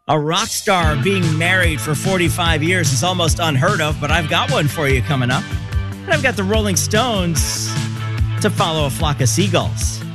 A rock star being married for 45 years is almost unheard of, but I've got one for you coming up. And I've got the Rolling Stones to follow a flock of seagulls.